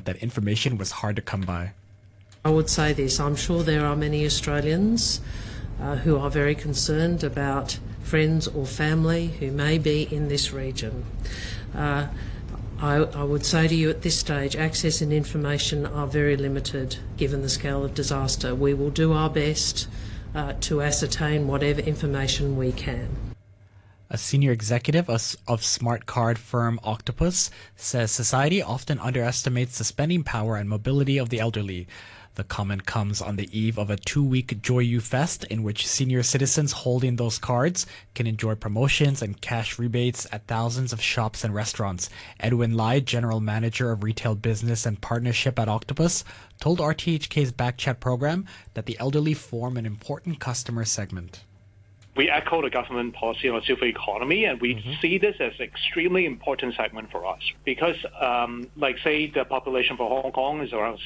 that information was hard to come by. I would say this, I'm sure there are many Australians who are very concerned about friends or family who may be in this region. I would say to you at this stage, access and information are very limited given the scale of disaster. We will do our best to ascertain whatever information we can. A senior executive of smart card firm Octopus says society often underestimates the spending power and mobility of the elderly. The comment comes on the eve of a 2-week Joy You Fest in which senior citizens holding those cards can enjoy promotions and cash rebates at thousands of shops and restaurants. Edwin Lai, General Manager of Retail Business and Partnership at Octopus, told RTHK's Backchat program that the elderly form an important customer segment. We echo the government policy on silver economy, and we see this as an extremely important segment for us because, say, the population for Hong Kong is around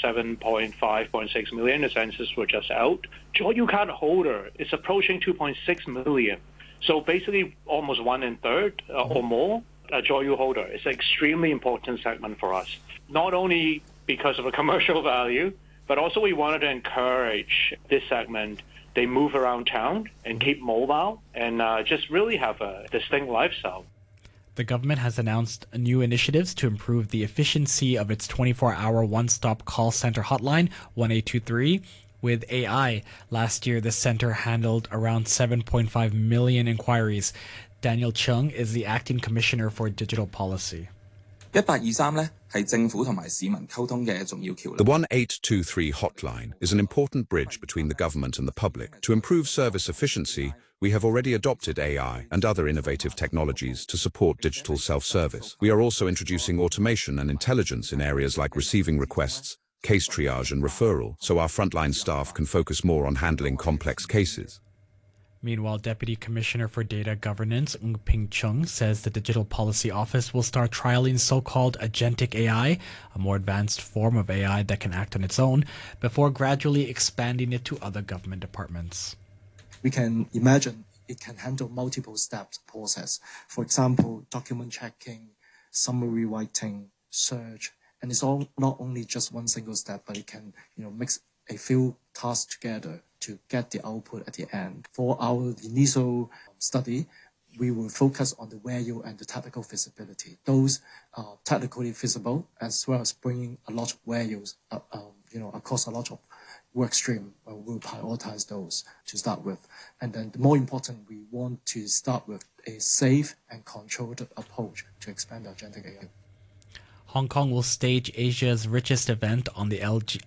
7.5.6 million. The census were just out. Joy You card holder is approaching 2.6 million. So basically, almost 1/3 or more a Joy You holder. It's an extremely important segment for us, not only because of a commercial value, but also we wanted to encourage this segment. They move around town and keep mobile and just really have a distinct lifestyle. The government has announced new initiatives to improve the efficiency of its 24-hour one-stop call center hotline, 1823, with AI. Last year, the center handled around 7.5 million inquiries. Daniel Chung is the acting commissioner for digital policy. 1823呢係政府同埋市民溝通嘅重要橋樑。 The 1823 hotline is an important bridge between the government and the public. To improve service efficiency, we have already adopted AI and other innovative technologies to support digital self-service. We are also introducing automation and intelligence in areas like receiving requests, case triage and referral, so our frontline staff can focus more on handling complex cases. Meanwhile, Deputy Commissioner for Data Governance Ng Ping Chung says the Digital Policy Office will start trialing so-called agentic AI, a more advanced form of AI that can act on its own, before gradually expanding it to other government departments. We can imagine it can handle multiple steps process. For example, document checking, summary writing, search, and it's all not only just one single step, but it can mix a few tasks together to get the output at the end. For our initial study, we will focus on the value and the technical feasibility. Those are technically feasible, as well as bringing a lot of values, across a lot of work stream. We'll prioritize those to start with. And then the more important, we want to start with a safe and controlled approach to expand agentic AI. Hong Kong will stage Asia's richest event on the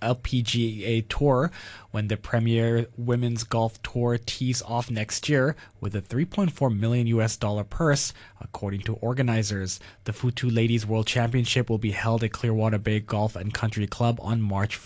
LPGA Tour when the premier women's golf tour tees off next year with a $3.4 million purse, according to organizers. The Futu Ladies World Championship will be held at Clearwater Bay Golf and Country Club on March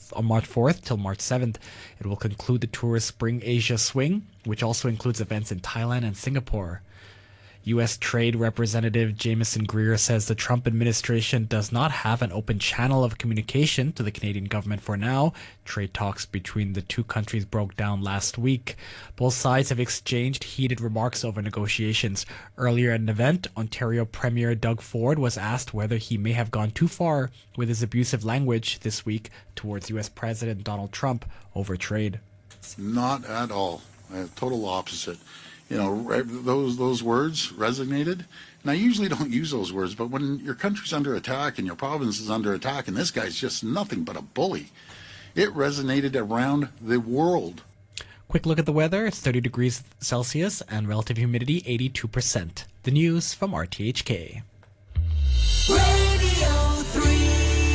4th till March 7th. It will conclude the tour's Spring Asia Swing, which also includes events in Thailand and Singapore. U.S. Trade Representative Jameson Greer says the Trump administration does not have an open channel of communication to the Canadian government for now. Trade talks between the two countries broke down last week. Both sides have exchanged heated remarks over negotiations. Earlier at an event, Ontario Premier Doug Ford was asked whether he may have gone too far with his abusive language this week towards U.S. President Donald Trump over trade. Not at all. Total opposite. Those words resonated. And I usually don't use those words, but when your country's under attack and your province is under attack and this guy's just nothing but a bully, it resonated around the world. Quick look at the weather. It's 30 degrees Celsius and relative humidity 82%. The news from RTHK. Radio 3.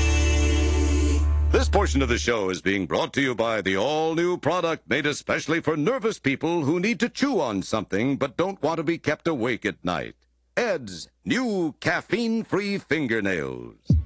This portion of the show is being brought to you by the all-new product made especially for nervous people who need to chew on something but don't want to be kept awake at night. Ed's new caffeine-free fingernails.